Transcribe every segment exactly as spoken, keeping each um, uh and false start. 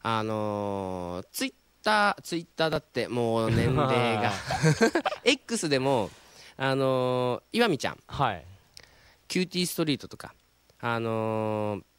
あのー、ツイッターツイッターだってもう年齢がX でもあのー、岩見ちゃん、 はい、 キューティーストリートとかあのー、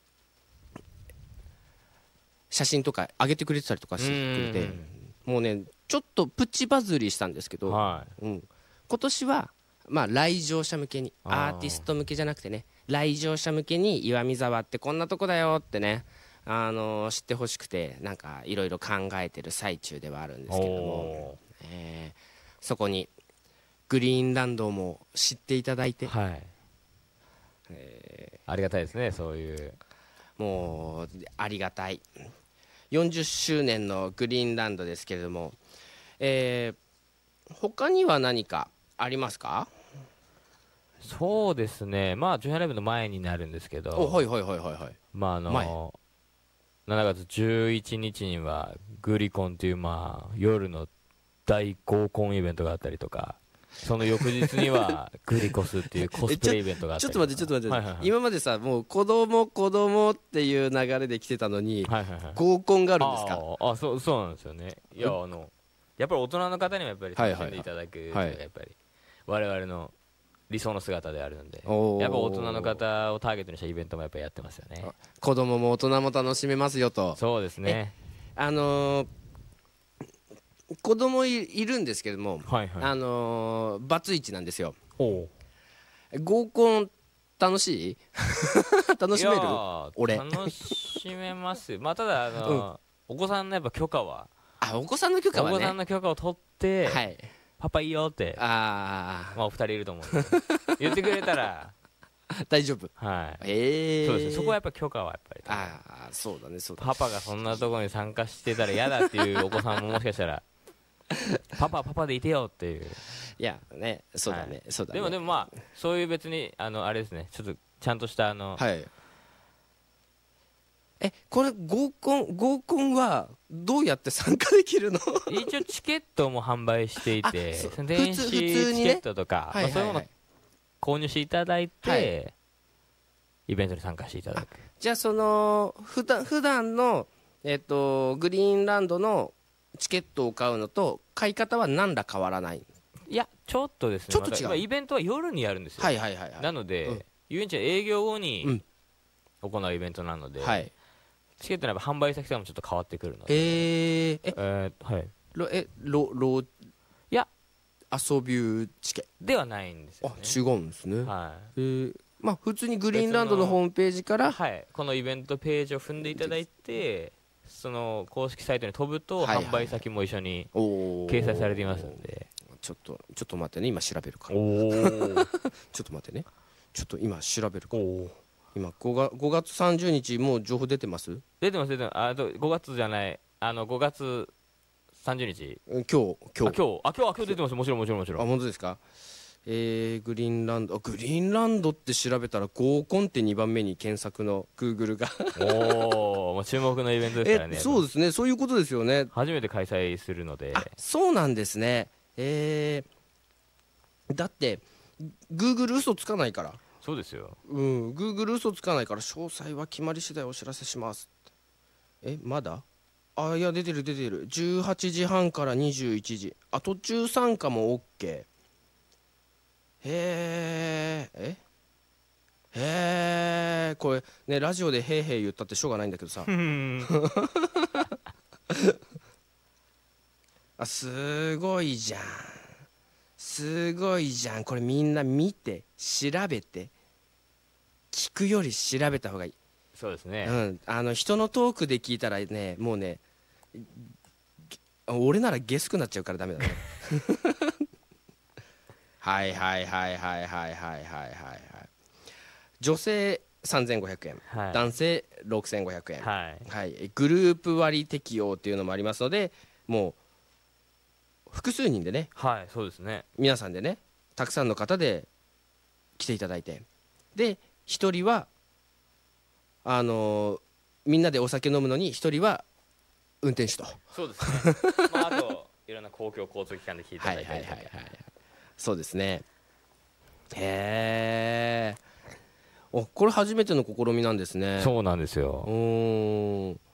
写真とか上げてくれてたりとかしてくれて、もうねちょっとプチバズりしたんですけど、 はい、 うん、今年はまあ来場者向けに、アーティスト向けじゃなくてね、来場者向けに岩見沢ってこんなとこだよってね、あのー、知ってほしくてなんかいろいろ考えてる最中ではあるんですけれども、えー、そこにグリーンランドも知っていただいて、 はい、 えー、ありがたいですね、そういう。 もうありがたいよんじゅっしゅうねんのグリーンランドですけれども、えー、他には何かありますか？ そうですね、まあジョイライブの前になるんですけど、 お、はいはいはいはいはい、 まああのしちがつじゅういちにちにはグリコンというまあ夜の大合コンイベントがあったりとか、その翌日にはグリコスっていうコスプレイベントがあったりとか。 ちょっと待ってちょっと待って、 はいはいはい、 今までさもう子供子供っていう流れで来てたのに、 はいはいはい、 合コンがあるんですか？ ああ、そうそうなんですよね。いや、あのやっぱり大人の方にもやっぱり楽しんでいただくというのがやっぱり我々の理想の姿であるので、やっぱ大人の方をターゲットにしたイベントもやっぱりやってますよね。 子供も大人も楽しめますよと。 そうですね。 あのー、子供 い, いるんですけども、 はいはい、 あのー、バツイチなんですよ。 お合コン楽しい楽しめる？俺楽しめますまあただあの、うん、お子さんのやっぱ許可は、 あ、お子さんの許可はね、 お子さんの許可を取って、はい、パパいいよって、 あ、 まあお二人いると思うんで言ってくれたら大丈夫。 はい、 えー、 そうですね、そこはやっぱ許可はやっぱり、 ああ、そうだねそうだね、 パパがそんなところに参加してたら嫌だっていうお子さんももしかしたらパパパパでいてよっていう。 いやね、そうだね、はい、そうだね。 でもでもまあそういう別にあのあれですね、ちょっとちゃんとしたあの、 はい、え、これ合コン合コンはどうやって参加できるの？ 一応チケットも販売していて、電子チケットとか、まあ、そういうもの購入していただいて、はい、イベントに参加していただく。 じゃあその普段普段のえっとグリーンランドのチケットを買うのと買い方は何ら変わらない？ いやちょっとですね、 ちょっと違う、 ま、イベントは夜にやるんですよ。 はいはいはい、はい、 なので、うん、遊園地は営業後に行うイベントなので、うん、はい、チケットのやっぱ販売先とかもちょっと変わってくるので、 えー、ええー、はい、 ロえロロいや遊びチケではないんですよね。 あ、違うんですね。 はい、 えー、まあ普通にグリーンランドのホームページから、 はい、このイベントページを踏んでいただいて、その公式サイトに飛ぶと販売先も一緒に掲載されていますので、 ちょっとちょっと待ってね、今調べるから。 おちょっと待ってね、ちょっと今調べるから。今 5, がごがつさんじゅうにちもう情報出てます？ 出てます出てます。あとごがつじゃない、あのごがつさんじゅうにち、 今日今日あ今日あ今日あ今日出てます。もちろんもちろんもちろん。 あ、本当ですか？えー、グリーンランド、グリーンランドって調べたら合コンってにばんめに検索のグーグルがおお、注目のイベントですからね。 え、そうですね、そういうことですよね。 初めて開催するので。 あ、そうなんですね。えー、だってグーグル嘘つかないから。 そうですよ。 うん、グーグル嘘つかないから、詳細は決まり次第お知らせしますって。え、まだ？あ、いや出てる出てる、じゅうはちじはんからにじゅういちじ、あ、途中参加も OK。へえ、えへえ、これねラジオでへいへい言ったってしょうがないんだけどさあ、すごいじゃん、すごいじゃん、これみんな見て調べて、聞くより調べた方がいい。 そうですね、 うん、あの人のトークで聞いたらね、もうね、俺ならゲスくなっちゃうからダメだねはいはいはいはいはいはいはいはいはい。女性さんぜんごひゃくえん、はい、男性ろくせんごひゃくえん、はいはい、グループ割適用っていうのもありますので、もう複数人でね、 はい、そうですね、 皆さんでね、たくさんの方で来ていただいて、でひとりはあのー、みんなでお酒飲むのにひとりは運転手と。 そうですね、まあ、あといろんな公共交通機関で来ていただいたりとか、はいはいはいはい、 そうですね。へえ、お、これ初めての試みなんですね。 そうなんですよ。 うーん、